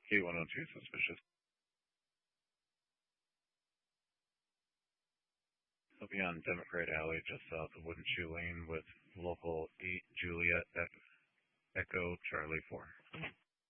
K102 suspicious. He'll be on Democrat Alley just south of Wooden Shoe Lane with local 8 Juliet Echo Charlie 4.